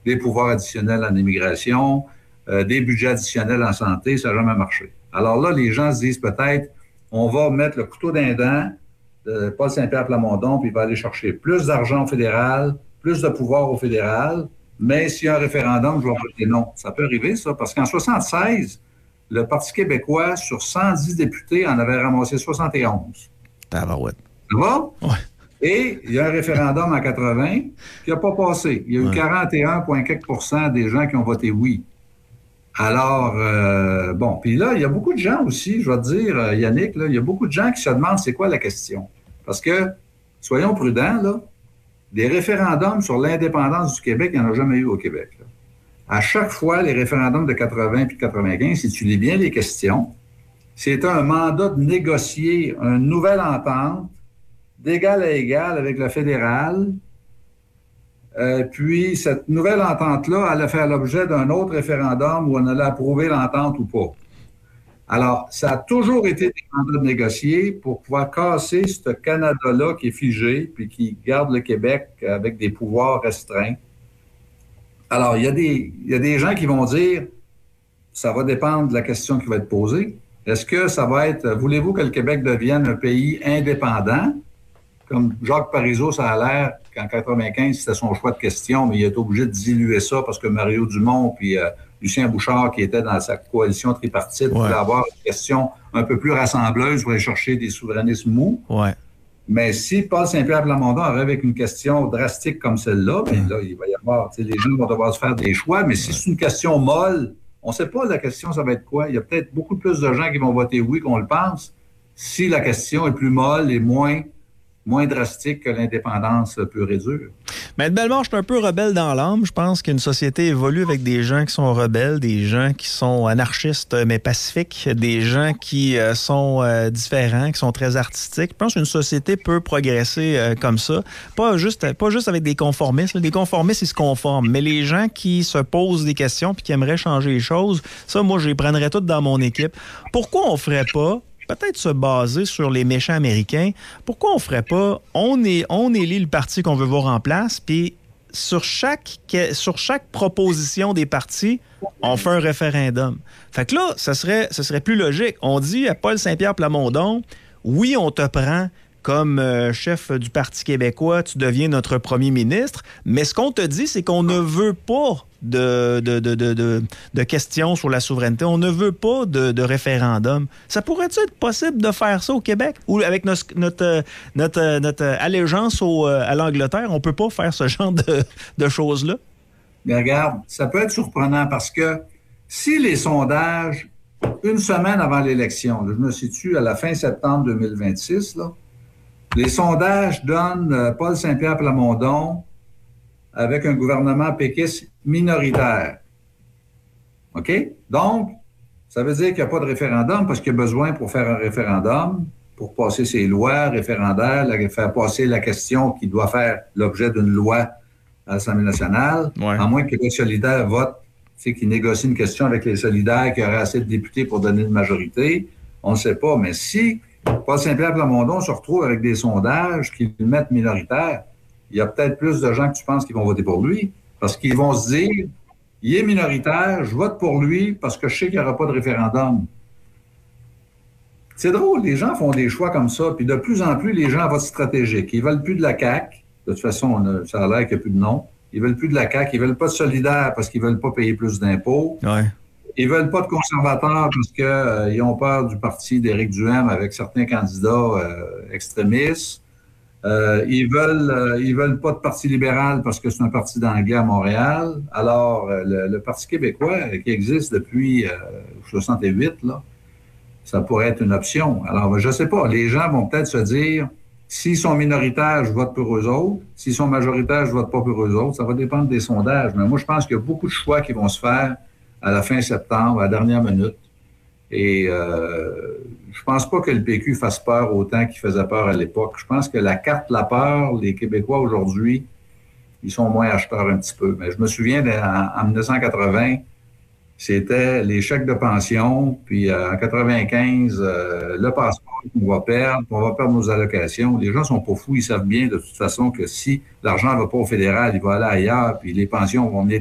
des pouvoirs additionnels en immigration, des budgets additionnels en santé, ça n'a jamais marché. Alors là, les gens se disent peut-être, on va mettre le couteau dans les dents de Paul Saint-Pierre Plamondon, puis il va aller chercher plus d'argent au fédéral, plus de pouvoir au fédéral, mais s'il y a un référendum, je vais voter non. Ça peut arriver, ça, parce qu'en 1976, le Parti québécois, sur 110 députés, en avait ramassé 71. Tabarouette. Ça va? Ouais. Et il y a un référendum en 80 qui n'a pas passé. Il y a eu 41,4% des gens qui ont voté oui. Alors, bon, puis là, il y a beaucoup de gens aussi, je vais te dire, Yannick, là, il y a beaucoup de gens qui se demandent c'est quoi la question. Parce que, soyons prudents, là, des référendums sur l'indépendance du Québec, il n'y en a jamais eu au Québec. Là. À chaque fois, les référendums de 80 puis de 95, si tu lis bien les questions, c'est un mandat de négocier une nouvelle entente d'égal à égal avec le fédéral. Puis, cette nouvelle entente-là allait faire l'objet d'un autre référendum où on allait approuver l'entente ou pas. Alors, ça a toujours été des mandats de négocier pour pouvoir casser ce Canada-là qui est figé puis qui garde le Québec avec des pouvoirs restreints. Alors, il y a des gens qui vont dire, ça va dépendre de la question qui va être posée. Est-ce que ça va être, voulez-vous que le Québec devienne un pays indépendant? Comme Jacques Parizeau, ça a l'air qu'en 95, c'était son choix de question, mais il est obligé de diluer ça parce que Mario Dumont puis Lucien Bouchard, qui était dans sa coalition tripartite, voulait avoir une question un peu plus rassembleuse pour aller chercher des souverainistes mous. Ouais. Mais si Paul Saint-Pierre Plamondon arrive avec une question drastique comme celle-là, bien là, il va y avoir, les gens vont devoir se faire des choix, mais si c'est une question molle, on ne sait pas la question, ça va être quoi. Il y a peut-être beaucoup plus de gens qui vont voter oui qu'on le pense si la question est plus molle et moins drastique que l'indépendance pure et dure. Mais Bellemare, je suis un peu rebelle dans l'âme. Je pense qu'une société évolue avec des gens qui sont rebelles, des gens qui sont anarchistes mais pacifiques, des gens qui sont différents, qui sont très artistiques. Je pense qu'une société peut progresser comme ça. Pas juste avec des conformistes. Les conformistes, ils se conforment. Mais les gens qui se posent des questions puis qui aimeraient changer les choses, ça, moi, je les prendrais toutes dans mon équipe. Pourquoi on ferait pas peut-être se baser sur les méchants américains? Pourquoi on ferait pas, on élit le parti qu'on veut voir en place, puis sur chaque proposition des partis, on fait un référendum. Fait que là, ce serait plus logique. On dit à Paul Saint-Pierre Plamondon, oui, on te prend comme chef du Parti québécois, tu deviens notre premier ministre, mais ce qu'on te dit, c'est qu'on ne veut pas de questions sur la souveraineté. On ne veut pas de référendum. Ça pourrait-tu être possible de faire ça au Québec? Ou avec notre allégeance à l'Angleterre, on ne peut pas faire ce genre de choses-là? Mais regarde, ça peut être surprenant parce que si les sondages, une semaine avant l'élection, là, je me situe à la fin septembre 2026, là, les sondages donnent Paul Saint-Pierre Plamondon avec un gouvernement péquiste minoritaire. OK? Donc, ça veut dire qu'il n'y a pas de référendum parce qu'il y a besoin pour faire un référendum, pour passer ses lois référendaires, faire passer la question qui doit faire l'objet d'une loi à l'Assemblée nationale, à moins que Québec solidaire vote, qui négocie une question avec les solidaires, qui aurait assez de députés pour donner une majorité. On ne sait pas, mais si Paul Saint-Pierre Plamondon se retrouve avec des sondages qui le mettent minoritaire, il y a peut-être plus de gens que tu penses qui vont voter pour lui, parce qu'ils vont se dire, il est minoritaire, je vote pour lui parce que je sais qu'il n'y aura pas de référendum. C'est drôle, les gens font des choix comme ça, puis de plus en plus, les gens votent stratégiques. Ils ne veulent plus de la CAQ. De toute façon, ça a l'air qu'il n'y a plus de nom. Ils ne veulent plus de la CAQ. Ils ne veulent pas de solidaire parce qu'ils ne veulent pas payer plus d'impôts. Ouais. Ils ne veulent pas de conservateurs parce qu'ils ont peur du parti d'Éric Duhaime avec certains candidats extrémistes. Ils veulent pas de parti libéral parce que c'est un parti d'anglais à Montréal. Alors, le Parti québécois, qui existe depuis 68, là, ça pourrait être une option. Alors, je ne sais pas. Les gens vont peut-être se dire, s'ils sont minoritaires, je vote pour eux autres. S'ils sont majoritaires, je vote pas pour eux autres. Ça va dépendre des sondages. Mais moi, je pense qu'il y a beaucoup de choix qui vont se faire à la fin septembre, à la dernière minute. Et je pense pas que le PQ fasse peur autant qu'il faisait peur à l'époque. Je pense que la carte la peur, les Québécois aujourd'hui, ils sont moins acheteurs un petit peu. Mais je me souviens, en 1980, c'était les chèques de pension, puis en 95, le passeport qu'on va perdre, on va perdre nos allocations. Les gens sont pas fous, ils savent bien de toute façon que si l'argent ne va pas au fédéral, il va aller ailleurs, puis les pensions vont venir